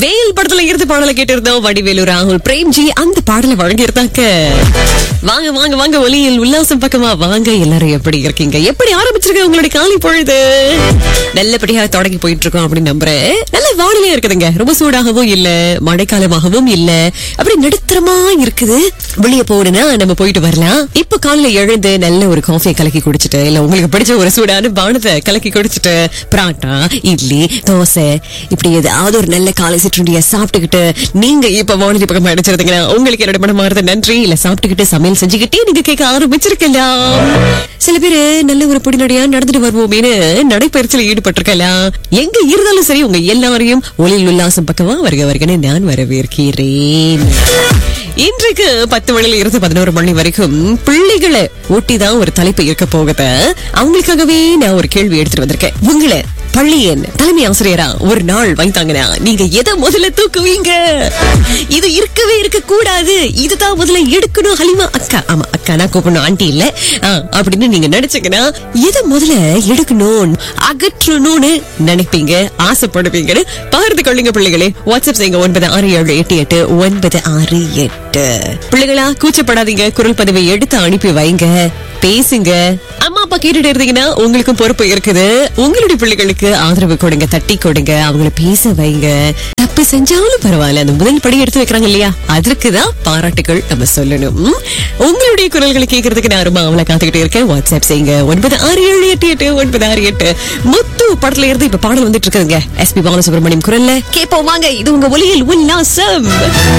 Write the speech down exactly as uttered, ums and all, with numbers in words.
வேல் படத்துல இருந்து பாடலை கேட்டிருந்தோம். வடிவேலு, ராகுல், பிரேம்ஜி அந்த பாடலை வழங்கியிருந்தாங்க. வாங்க வாங்க வாங்க ஒலியில் உல்லாசம் பக்கமா வாங்க. எல்லாரும் எப்படி இருக்கீங்க? எப்படி ஆரம்பிச்சிருக்க உங்களுடைய காலை பொழுது? நல்லபடியா தொடங்கி போயிட்டு இருக்கோம் அப்படின்னு நம்புறேன். நல்ல வானிலையா இருக்குதுங்க. ரொம்ப சூடாகவும் இல்ல, மழைக்காலமாகவும் இல்ல, அப்படி நடுத்தரமா இருக்குது. வெளியே போகணும்னா நம்ம போயிட்டு வரலாம். இப்ப காலையில எழுந்து நல்ல ஒரு காஃபியை கலக்கி குடிச்சிட்டு, இல்ல உங்களுக்கு பிடிச்ச ஒரு சூடான பானத்தை கலக்கி குடிச்சிட்டு, பராட்டா, இட்லி, தோசை, இப்படி ஏதாவது ஒரு நல்ல காலை சிற்றுண்டிய சாப்பிட்டுக்கிட்டு நீங்க இப்ப வானிலை பக்கம் அடிச்சிருந்தீங்கன்னா உங்களுக்கு என்னோட மனமார்ந்த நன்றி. இல்ல சாப்பிட்டுக்கிட்டு சமையல் செஞ்சுக்கிட்டே நீங்க கேட்க ஆரம்பிச்சிருக்கலாம். சில பேரு நல்ல ஒரு பொடிநடையா நடந்துட்டு வருவோமேனு நடைப்பயிற்சியில் ஈடுபட்டிருக்கலாம். எங்க இருந்தாலும் சரி, உங்க எல்லாரையும் ஒளியில் உல்லாசம் பக்கமா வருக வருகன்னு நான் வரவேற்கிறேன். இன்றைக்கு பத்து மணில இருந்து பதினோரு மணி வரைக்கும் பிள்ளைகளை ஒட்டிதான் ஒரு தலைப்பு இருக்க போகுது. அவங்களுக்காகவே நான் ஒரு கேள்வி எடுத்துட்டு வந்திருக்கேன். உங்களை பள்ளியின் தலைமை ஆசிரியரா ஒரு நாள் வைத்தாங்கன்னா நீங்க எதை முதல்ல தூக்குவீங்க? இது இருக்கவே இருக்க கூடாது, இதுதான் முதல்ல எடுக்கணும். ஹலிமா அக்கா, ஆமா அக்கா நான் கூப்பிடணும், ஆண்டி இல்ல அப்படின்னு நீங்க நினைச்சீங்கன்னா எதை முதல்ல எடுக்கணும், அகற்றணும்னு நினைப்பீங்க, ஆசைப்படுவீங்கன்னு பகிர்ந்து கொள்ளுங்க பிள்ளைகளே. வாட்ஸ்அப் செய்யுங்க ஒன்பது ஆறு ஏழு எட்டு எட்டு ஒன்பது ஆறு எட்டு. பிள்ளைகளா கூச்சப்படாதீங்க, குரல் பதிவை எடுத்து அனுப்பி வைங்க, பேசுங்க. அம்மா அப்பா கேட்டுட்டு இருந்தீங்கன்னா உங்களுக்கும் பொறுப்பு இருக்குது. உங்களுடைய பிள்ளைகளுக்கு ஆதரவு கொடுங்க, தட்டி கொடுங்க, அவங்கள பேச வைங்க. தப்பு செஞ்சாலும் பரவாயில்ல, அந்த முதல் படி எடுத்து வைக்கிறாங்க இல்லையா, அதற்குதான் பாராட்டுகள் நம்ம சொல்லணும். உங்களுடைய குரல்களை கேட்கறதுக்கு நான் ரொம்ப அவளை காத்துக்கிட்டே இருக்கேன். வாட்ஸ்அப் செய்யுங்க ஒன்பது ஆறு ஏழு எட்டு எட்டு ஒன்பது ஆறு எட்டு. முத்து படத்துல இருந்து இப்ப பாடல் வந்துட்டு இருக்குதுங்க. எஸ் பி பாலசுப்ரமணியம் குரல்ல கேட்போம் வாங்க. இது உங்க ஒலியில் உல்லாசம்.